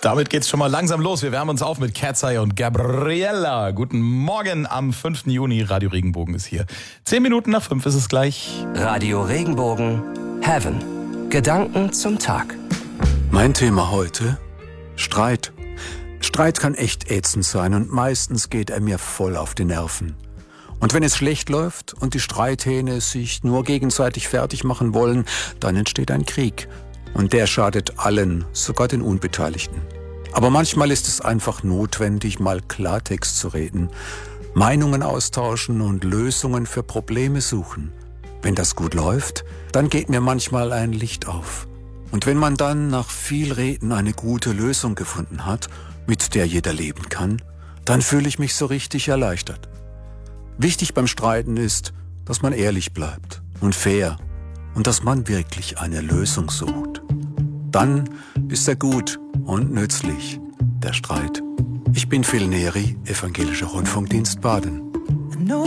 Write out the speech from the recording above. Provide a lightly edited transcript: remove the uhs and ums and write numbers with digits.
Damit geht's schon mal langsam los. Wir wärmen uns auf mit Cat's Eye und Gabriella. Guten Morgen am 5. Juni. Radio Regenbogen ist hier. 10 Minuten nach 5 ist es gleich. Radio Regenbogen Heaven. Gedanken zum Tag. Mein Thema heute: Streit. Streit kann echt ätzend sein und meistens geht er mir voll auf die Nerven. Und wenn es schlecht läuft und die Streithähne sich nur gegenseitig fertig machen wollen, dann entsteht ein Krieg. Und der schadet allen, sogar den Unbeteiligten. Aber manchmal ist es einfach notwendig, mal Klartext zu reden, Meinungen austauschen und Lösungen für Probleme suchen. Wenn das gut läuft, dann geht mir manchmal ein Licht auf. Und wenn man dann nach viel Reden eine gute Lösung gefunden hat, mit der jeder leben kann, dann fühle ich mich so richtig erleichtert. Wichtig beim Streiten ist, dass man ehrlich bleibt und fair und dass man wirklich eine Lösung sucht. Dann ist er gut und nützlich, der Streit. Ich bin Phil Neri, Evangelischer Rundfunkdienst Baden.